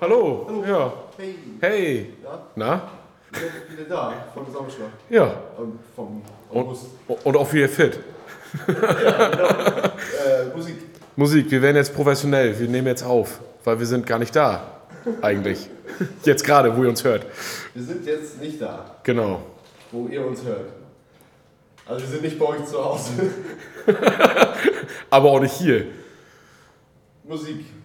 Hallo. Hallo. Ja. Hey. Hey. Ja, Na? wieder da, vom Samstag. Ja. Vom August. Und auch wieder fit. Ja, genau. Musik. Musik, wir werden jetzt professionell. Wir nehmen jetzt auf, weil wir sind gar nicht da. Eigentlich. Jetzt gerade, wo ihr uns hört. Wir sind jetzt nicht da, Genau. wo ihr uns hört. Also wir sind nicht bei euch zu Hause. Aber auch nicht hier. Musik.